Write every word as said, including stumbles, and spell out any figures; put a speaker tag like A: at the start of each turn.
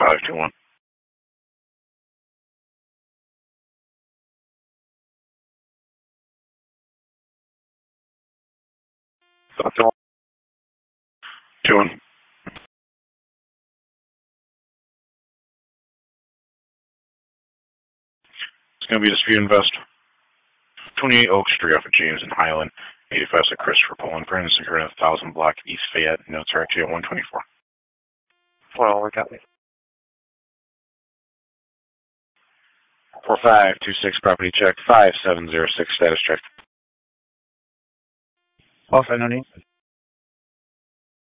A: five two one. Two one. It's going to be Dispute Invest. twenty-eight Oak Street off of James and Highland. eighty-five at Christopher Poland. Brandon Security, one thousand block East Fayette. Notes are actually at one twenty-four.
B: Well, we got me.
A: four five two six property check. five seven zero six status check.
B: Also, no need.